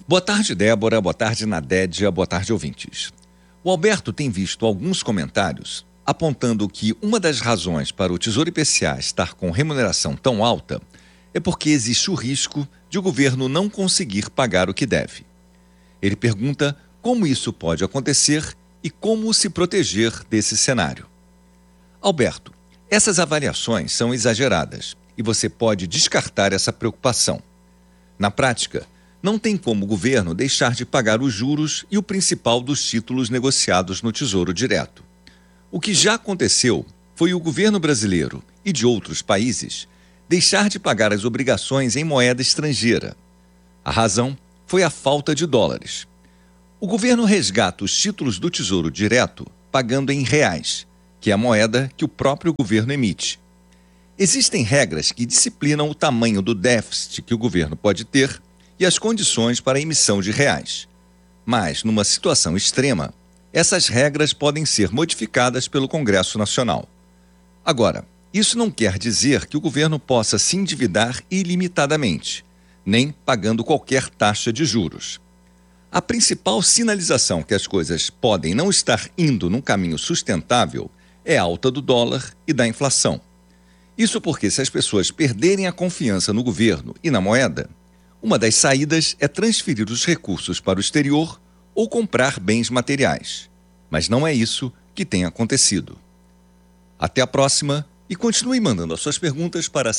Boa tarde, Débora. Boa tarde, Nadédia. Boa tarde, ouvintes. O Alberto tem visto alguns comentários apontando que uma das razões para o Tesouro IPCA estar com remuneração tão alta é porque existe o risco de o governo não conseguir pagar o que deve. Ele pergunta como isso pode acontecer e como se proteger desse cenário. Alberto, essas avaliações são exageradas e você pode descartar essa preocupação. Na prática, não tem como o governo deixar de pagar os juros e o principal dos títulos negociados no Tesouro Direto. O que já aconteceu foi o governo brasileiro e de outros países deixar de pagar as obrigações em moeda estrangeira. A razão foi a falta de dólares. O governo resgata os títulos do Tesouro Direto pagando em reais, que é a moeda que o próprio governo emite. Existem regras que disciplinam o tamanho do déficit que o governo pode ter e as condições para a emissão de reais. Mas, numa situação extrema, essas regras podem ser modificadas pelo Congresso Nacional. Agora, isso não quer dizer que o governo possa se endividar ilimitadamente, nem pagando qualquer taxa de juros. A principal sinalização que as coisas podem não estar indo num caminho sustentável é a alta do dólar e da inflação. Isso porque, se as pessoas perderem a confiança no governo e na moeda, uma das saídas é transferir os recursos para o exterior ou comprar bens materiais. Mas não é isso que tem acontecido. Até a próxima e continue mandando as suas perguntas para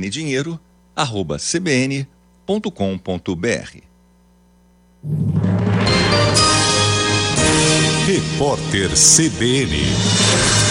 cbndinheiro@cbn.com.br. Repórter CBN